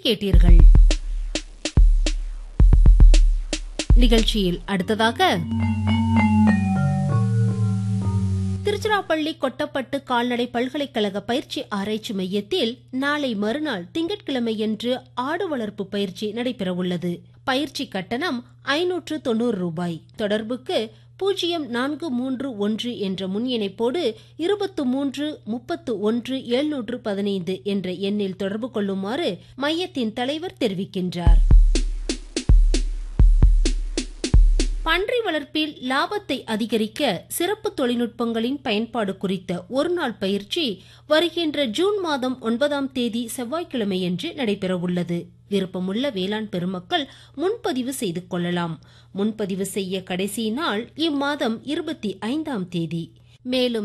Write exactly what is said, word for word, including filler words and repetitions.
கேட்டீர்கள். நிகழ்ச்சியில் அடுத்ததாக திருச்சிராப்பள்ளி கொட்டப்பட்டு கால்நடை பல்கலைக்கழக பயிற்சி ஆராய்ச்சி மையத்தில் நாளை மறுநாள் திங்கட்கிழமையன்று ஆடு வளர்ப்பு பயிற்சி நடைபெற உள்ளது. பயிற்சி கட்டணம் ஐநூற்று தொண்ணூறு ரூபாய். தொடர்புக்கு பூஜ்ஜியம் நான்கு மூன்று ஒன்று என்ற முன் இணைப்போடு இருபத்து மூன்று முப்பத்து ஒன்று எழுநூற்று பதினைந்து என்ற எண்ணில் தொடர்பு கொள்ளுமாறு மையத்தின் தலைவர் தெரிவிக்கின்றார். பன்றி வளர்ப்பில் லாபத்தை அதிகரிக்க சிறப்பு தொழில்நுட்பங்களின் பயன்பாடு குறித்த ஒருநாள் பயிற்சி வருகின்ற ஜூன் மாதம் ஒன்பதாம் தேதி செவ்வாய்க்கிழமையன்று நடைபெற உள்ளது. விருப்பமுள்ள வேளாண் பெருமக்கள் முன்பதிவு செய்து கொள்ளலாம். முன்பதிவு செய்ய கடைசி நாள் இம்மாதம் இருபத்தி ஐந்தாம் தேதி. மேலும்